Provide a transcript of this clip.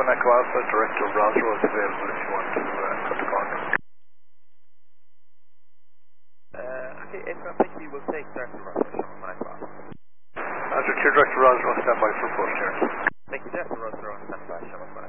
Echo Alpha, Director Rosro is available if you want to cut the corner. Okay, Aircraft, thank you. We'll take Director Rosro, Sean Echo Alpha. Roger, Director Rosro, stand by for approach here. Thank you, Director Rosro, stand by, Sean Echo Alpha.